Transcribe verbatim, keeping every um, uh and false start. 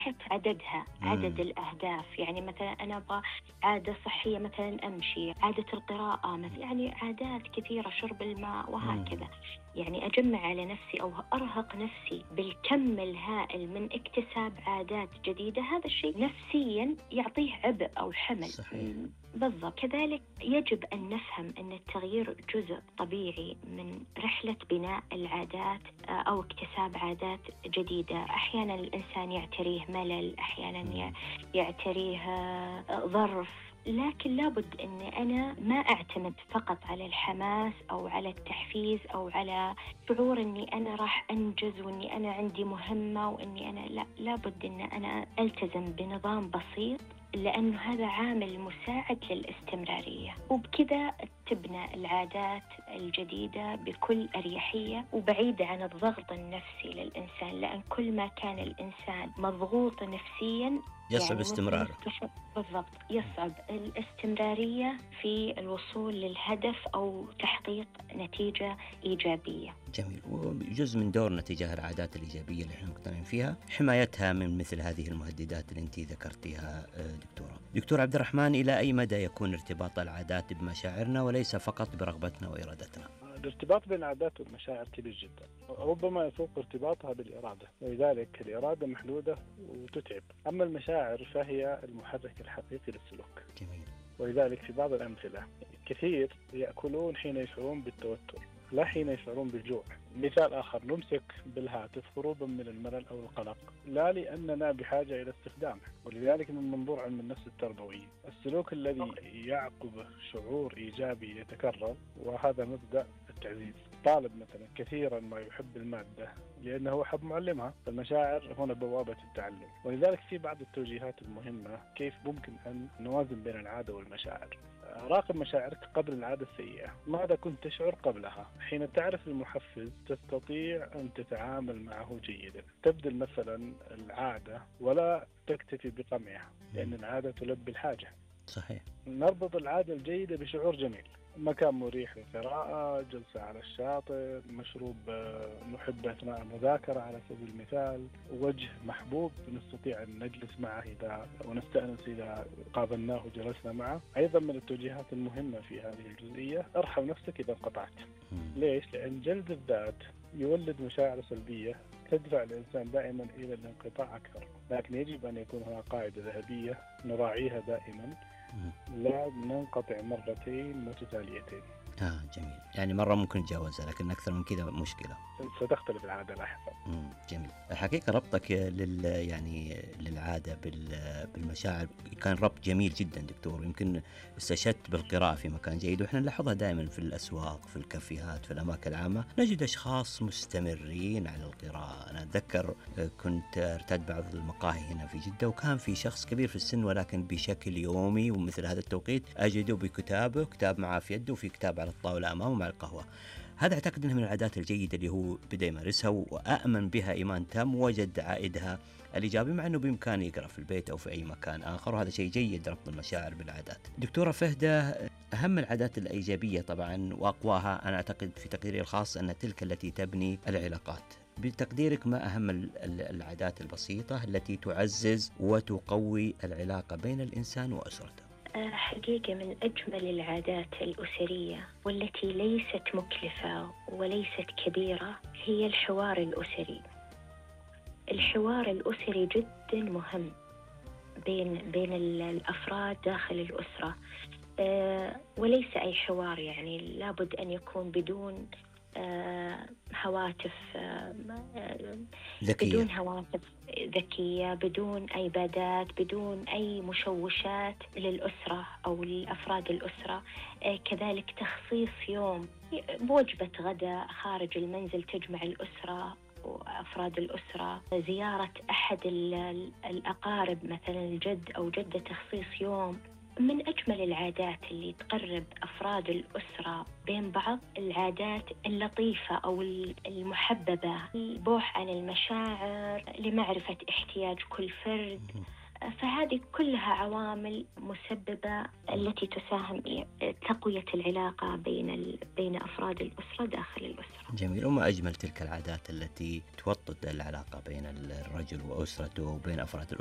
عددها، عدد مم. الأهداف. يعني مثلا أنا أبغى عادة صحية، مثلا أمشي، عادة القراءة مثلا، يعني عادات كثيرة، شرب الماء مم. وهكذا. يعني أجمع على نفسي أو أرهق نفسي بالكم الهائل من اكتساب عادات جديدة، هذا الشيء نفسيا يعطيه عبء أو حمل. صحيح. بالضبط. كذلك يجب أن نفهم أن التغيير جزء طبيعي من رحلة بناء العادات أو اكتساب عادات جديدة. أحيانا الإنسان يعتريه ملل، أحيانا يعتريه ظرف، لكن لابد أن أنا ما أعتمد فقط على الحماس أو على التحفيز أو على شعور أني أنا راح أنجز وأني أنا عندي مهمة وأني أنا لا لابد أن أنا ألتزم بنظام بسيط، لأنه هذا عامل مساعد للاستمرارية. وبكذا تبنى العادات الجديدة بكل أريحية وبعيدة عن الضغط النفسي للإنسان، لأن كل ما كان الإنسان مضغوط نفسيا يصعب يعني ممكن استمراره. بالضبط يصعب الاستمرارية في الوصول للهدف أو تحقيق نتيجة إيجابية. جميل. وجزء من دورنا تجاه العادات الإيجابية اللي احنا مقتنعين فيها حمايتها من مثل هذه المهددات اللي انت ذكرتيها دكتورة. دكتور عبد الرحمن، إلى أي مدى يكون ارتباط العادات بمشاعرنا وليس فقط برغبتنا وإرادتنا؟ الارتباط بين العادات والمشاعر كبير جدا، ربما يفوق ارتباطها بالإرادة، ولذلك الإرادة محدودة وتتعب، أما المشاعر فهي المحرك الحقيقي للسلوك. جميل. ولذلك في بعض الأمثلة كثير يأكلون حين يشعرون بالتوتر لا حين يشعرون بالجوع. مثال آخر، نمسك بالهاتف هروبا من الملل أو القلق لا لأننا بحاجة إلى استخدامه. ولذلك من منظور علم النفس التربوي السلوك الذي يعقب شعور إيجابي يتكرر، وهذا مبدأ التعزيز. طالب مثلا كثيرا ما يحب المادة لأنه حب معلمها، فالمشاعر هنا بوابة التعلم. ولذلك في بعض التوجيهات المهمة كيف ممكن أن نوازن بين العادة والمشاعر. راقب مشاعرك قبل العادة السيئة، ماذا كنت تشعر قبلها؟ حين تعرف المحفز تستطيع أن تتعامل معه جيدا. تبدل مثلا العادة ولا تكتفي بقمعها، لأن العادة تلبي الحاجة. صحيح. نربط العادة الجيدة بشعور جميل، مكان مريح للقراءة، جلسة على الشاطئ، مشروب نحبه أثناء المذاكرة على سبيل المثال، وجه محبوب نستطيع أن نجلس معه إذا ونستأنس إذا قابلناه وجلسنا معه. أيضا من التوجيهات المهمة في هذه الجزئية ارحم نفسك إذا انقطعت. ليش؟ لأن جلد الذات يولد مشاعر سلبية تدفع الإنسان دائما إلى الانقطاع أكثر، لكن يجب أن يكون هناك قاعدة ذهبية نراعيها دائما، لا ننقطع مرتين متتاليتين. آه جميل. يعني مرة ممكن نتجاوزها، لكن أكثر من كذا مشكلة. ستختلف العادة لاحقا. جميل. الحقيقة ربطك لل يعني للعادة بالمشاعر كان ربط جميل جدا دكتور. يمكن استشهدت بالقراءة في مكان جيد، وإحنا نلاحظها دائما في الأسواق، في الكافيهات، في الأماكن العامة، نجد أشخاص مستمرين على القراءة. أنا أتذكر كنت ارتاد بعض المقاهي هنا في جدة، وكان في شخص كبير في السن ولكن بشكل يومي ومثل هذا التوقيت أجده بكتابه، كتاب معه في يده وفي كتاب على الطاولة أمامه مع القهوة. هذا أعتقد أنها من العادات الجيدة اللي هو بدأ يمارسها وأأمن بها إيمان تام، ووجد عائدها الإيجابي، مع أنه بإمكانه يقرأ في البيت أو في أي مكان آخر، وهذا شيء جيد ربط المشاعر بالعادات. دكتورة فهدة، أهم العادات الإيجابية طبعا وأقواها أنا أعتقد في تقديري الخاص أن تلك التي تبني العلاقات. بتقديرك ما أهم العادات البسيطة التي تعزز وتقوي العلاقة بين الإنسان وأسرته؟ حقيقة من أجمل العادات الأسرية والتي ليست مكلفة وليست كبيرة هي الحوار الأسري. الحوار الأسري جدا مهم بين بين الأفراد داخل الأسرة، وليس أي حوار، يعني لابد أن يكون بدون هواتف ذكية. بدون هواتف ذكية، بدون أيبادات، بدون أي مشوشات للأسرة أو لأفراد الأسرة. كذلك تخصيص يوم بوجبة غداء خارج المنزل تجمع الأسرة وأفراد الأسرة، زيارة أحد الأقارب مثلا الجد أو جدة، تخصيص يوم. من أجمل العادات اللي تقرب أفراد الأسرة بين بعض العادات اللطيفة أو المحببة، البوح عن المشاعر لمعرفة احتياج كل فرد، فهذه كلها عوامل مسببة التي تساهم في تقوية العلاقة بين بين أفراد الأسرة داخل الأسرة. جميل. وما أجمل تلك العادات التي توطد العلاقة بين الرجل وأسرته وبين أفراد الأسرة